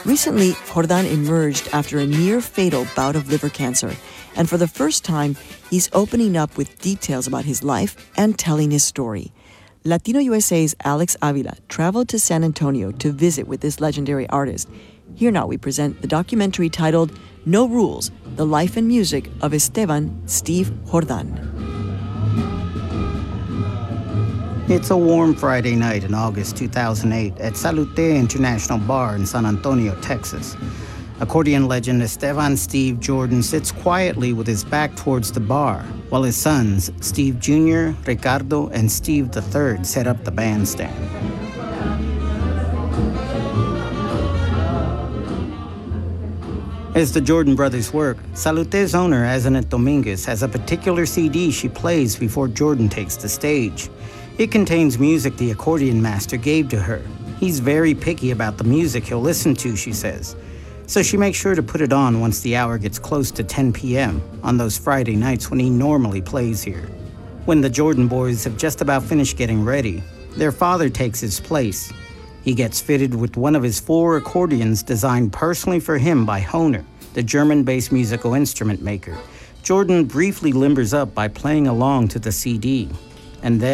Recently, Jordan emerged after a near-fatal bout of liver cancer, and for the first time, he's opening up with details about his life and telling his story. Latino USA's Alex Avila traveled to San Antonio to visit with this legendary artist. Here now we present the documentary titled No Rules, The Life and Music of Esteban Steve Jordan. It's a warm Friday night in August 2008 at Salute International Bar in San Antonio, Texas. Accordion legend Esteban Steve Jordan sits quietly with his back towards the bar, while his sons, Steve Jr., Ricardo, and Steve III, set up the bandstand. As the Jordan brothers work, Salute's owner, Azanet Dominguez, has a particular CD she plays before Jordan takes the stage. It contains music the accordion master gave to her. He's very picky about the music he'll listen to, she says. So she makes sure to put it on once the hour gets close to 10 p.m. on those Friday nights when he normally plays here. When the Jordan boys have just about finished getting ready, their father takes his place. He gets fitted with one of his 4 accordions designed personally for him by Hohner, the German-based musical instrument maker. Jordan briefly limbers up by playing along to the CD, and then